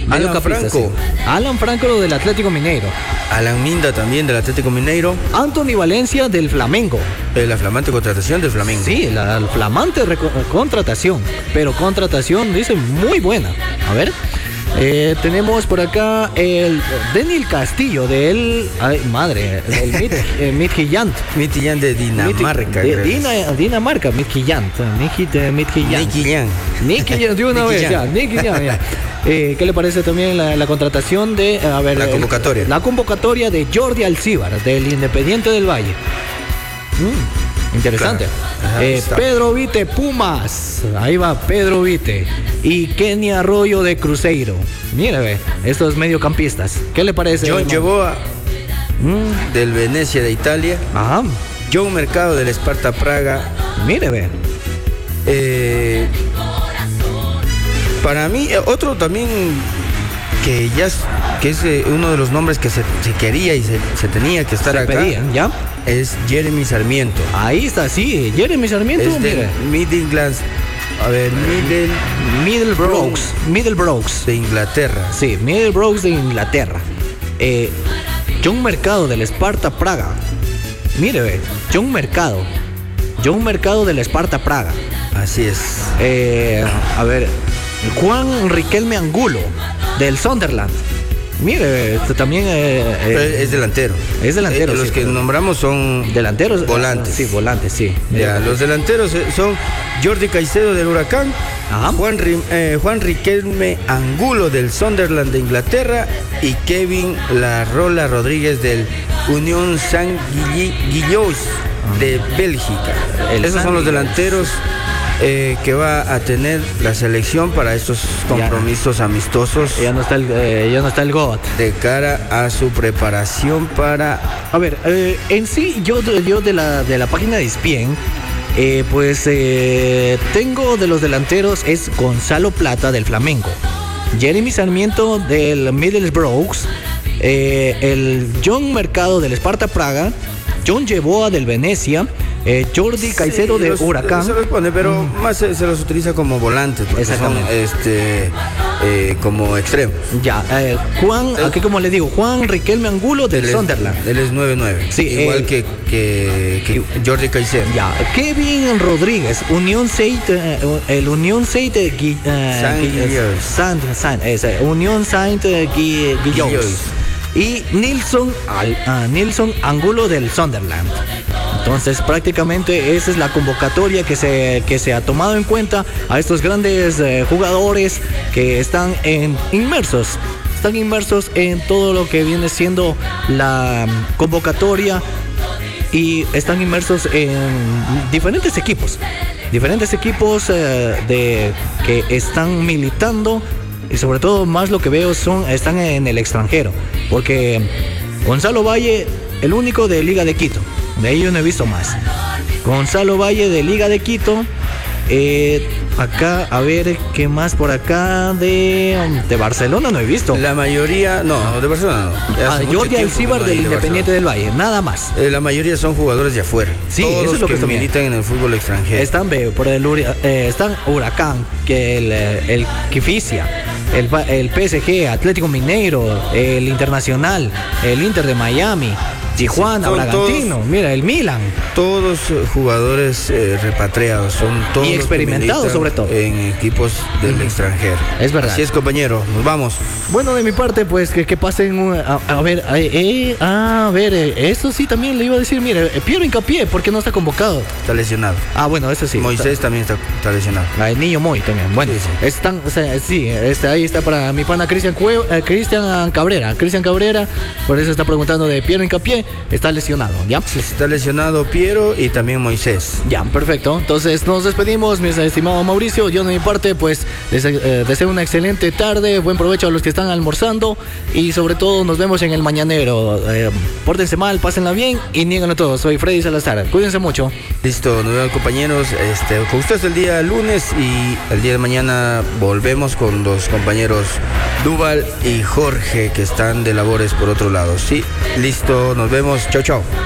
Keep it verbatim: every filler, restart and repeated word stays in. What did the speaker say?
Alan Franco. Sí. Alan Franco del Atlético Mineiro. Alan Minda también del Atlético Mineiro. Anthony Valencia del Flamengo. Eh, la flamante contratación del Flamengo. Sí, la, la flamante contratación. Pero contratación, dice, muy buena. A ver. Eh, tenemos por acá el Daniel Castillo del... Ay, madre, del Mid, eh, Midtjylland. Midtjylland de Dinamarca. De, Dina, Dinamarca, Midtjylland. Midtjylland. Midtjylland. Midtjylland, de una vez, ya. Midtjylland, ya. Eh, ¿Qué le parece también la, la contratación de... A ver, la convocatoria. El, la convocatoria de Jordi Alcíbar, del Independiente del Valle. Mm. Interesante. Claro. Ajá, eh, Pedro Vite, Pumas. Ahí va Pedro Vite. Y Kenny Arroyo de Cruzeiro. Mire, ve, estos mediocampistas. ¿Qué le parece? John Yeboah mm. del Venecia de Italia. Ajá. John Mercado del Sparta Praga. Mire, ve. Eh, para mí, otro también que ya es, que es eh, uno de los nombres que se, se quería y se, se tenía que estar se acá. Pedían, ¿ya? Es Jeremy Sarmiento. Ahí está, sí, Jeremy Sarmiento. Es de Middlesbrough. A ver, Middle, Middlesbrough. Middlesbrough. De Inglaterra. Sí, Middlesbrough de Inglaterra. Eh, John Mercado del Sparta Praga. Mire, ve, John Mercado. John Mercado del Sparta Praga. Así es. Eh, a ver, Juan Riquelme Angulo del Sunderland. Mire, este también eh, eh, es delantero. Es delantero. Eh, los sí, que nombramos son delanteros. Volantes. Sí, volantes, sí. Ya, los delanteros son Jordi Caicedo del Huracán, Ajá. Juan, eh, Juan Riquelme Angulo del Sunderland de Inglaterra y Kevin La Rola Rodríguez del Unión Saint-Gilloise de Bélgica. El Esos son los delanteros Eh, que va a tener la selección para estos compromisos ya, amistosos. Ya no está el, eh, ya no está el G O T. De cara a su preparación para... A ver, eh, en sí, yo, yo de, la, de la página de E S P N, eh, pues eh, tengo de los delanteros es Gonzalo Plata del Flamengo, Jeremy Sarmiento del Middlesbrough, eh, el John Mercado del Sparta Praga, John Yeboah del Venecia, Eh, Jordi Caicedo sí, de los, Huracán. Se los pone, pero mm. más se, se los utiliza como volantes, porque son este, eh, como extremos. Ya, eh, Juan, el, aquí como le digo, Juan Riquelme Angulo del él Sunderland. Es, él es nueve nueve. Sí, igual eh, que, que, que Jordi Caicedo. Ya, Kevin Rodríguez, Unión Saint, eh, el Unión Saint eh, Saint Saint, eh, Unión Saint eh, Gilloise. Y Nilson, uh, Nilson Angulo del Sunderland. Entonces prácticamente esa es la convocatoria que se, que se ha tomado en cuenta a estos grandes eh, jugadores que están en, inmersos, están inmersos en todo lo que viene siendo la convocatoria y están inmersos en diferentes equipos, diferentes equipos eh, de, que están militando. Y sobre todo más lo que veo son están en el extranjero, porque Gonzalo Valle, el único de Liga de Quito, de ahí yo no he visto más. Gonzalo Valle de Liga de Quito, eh, acá a ver qué más por acá de, de Barcelona no he visto. La mayoría, no, de Barcelona no. Ah, Jordi Alcíbar del Independiente del Valle, nada más. Eh, la mayoría son jugadores de afuera. Sí, todos eso es lo que, que militan en el fútbol extranjero. Están por el eh, están Huracán, que el, el Kifisia, el, el P S G, Atlético Mineiro, el Internacional, el Inter de Miami, Tijuana, sí, Bragantino, todos, mira, el Milan. Todos jugadores eh, repatriados, son todos y experimentados sobre todo. En equipos del mm. extranjero. Es verdad. Así es, compañero, nos vamos. Bueno, de mi parte, pues que, que pasen, a, a ver, eh, a ver, eh, eso sí también le iba a decir, mire, eh, Piero Hincapié, ¿por qué no está convocado? Está lesionado. Ah, bueno, eso sí. Moisés está, también está, está lesionado. Ah, el niño Moy también, bueno, sí, sí. Están, o sea, sí, este, ahí está para mi pana Cristian eh, Cristian Cabrera, Cristian Cabrera, por eso está preguntando de Piero Hincapié, está lesionado, ¿ya? Sí, está lesionado Piero y también Moisés. Ya, perfecto. Entonces nos despedimos, mi estimado Mauricio. Yo de mi parte, pues, les eh, deseo una excelente tarde, buen provecho a los que están almorzando y sobre todo nos vemos en el mañanero. Eh, pórtense mal, pásenla bien y nieganlo todo. Soy Freddy Salazar. Cuídense mucho. Listo, nos vemos, compañeros. Este, con ustedes el día lunes y el día de mañana volvemos con los compañeros Duval y Jorge que están de labores por otro lado. Sí, listo, nos vemos. Chao, chao.